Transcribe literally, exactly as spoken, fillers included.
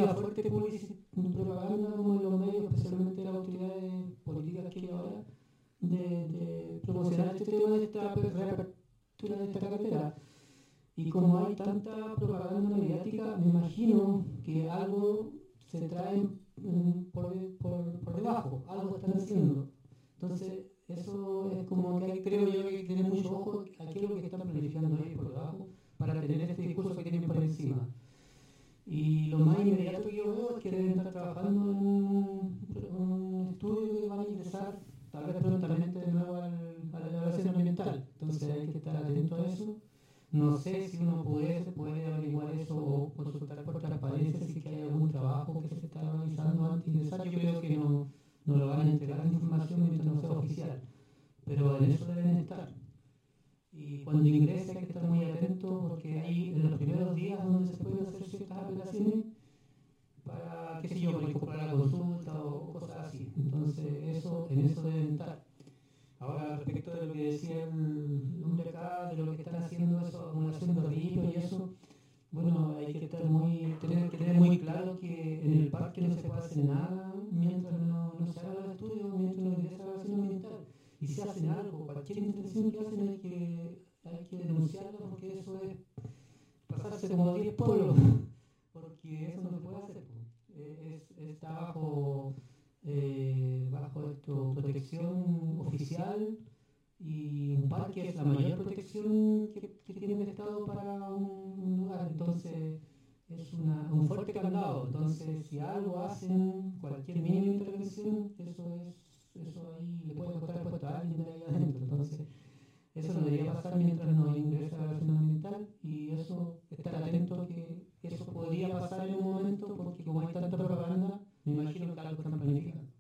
demasiada fuerte publici- propaganda como en los medios, especialmente las autoridades políticas que hay ahora, de, de promocionar este tema de esta aper- reapertura de esta carretera. Y como hay tanta propaganda mediática, me imagino que algo se trae mm, por, por, por debajo, algo están haciendo. Entonces, eso es como que hay, creo yo que hay que tener mucho ojo a qué es lo que están planificando ellos por debajo para tener este discurso que tienen por encima. Y lo más inmediato que yo veo es que deben estar trabajando en un, un estudio que van a ingresar tal vez prontamente de nuevo al, a la evaluación ambiental. Entonces hay que estar atento a eso. No sé si uno puede, puede averiguar eso o consultar por transparencia si que hay algún trabajo que se está realizando antes de ingresar. Yo creo que no, no lo van a entregar la información mientras no sea oficial, pero en eso deben estar. Y cuando ingrese hay que estar muy atento porque hay en los primeros días donde se pueden hacer ciertas apelaciones para, qué sé yo, por incorporar la consulta o cosas así. Entonces, eso, en eso deben estar. Ahora, respecto de lo que decía el hombre acá, de lo que están haciendo, eso, acumulación de ripios y eso, bueno, hay que estar muy, tener que tener muy claro que en el parque no se puede hacer nada mientras no, no se haga el estudio, mientras no ingresa la evaluación ambiental. Y si hacen algo, cualquier intervención que hacen hay que, hay que denunciarlo porque eso es pasarse como diez pueblos, porque eso no se puede hacer. Es, está bajo, eh, bajo esto, protección oficial y un parque es la mayor protección que, que tiene el Estado para un lugar. Entonces es una, un fuerte candado. Entonces si algo hacen, cualquier mínima intervención, eso es eso ahí le puede costar el puesto a alguien de ahí adentro. Entonces eso no debería pasar mientras no ingresa la evaluación ambiental y eso, estar atento a que eso podría pasar en un momento porque como hay tanta propaganda, me imagino que algo están planificando.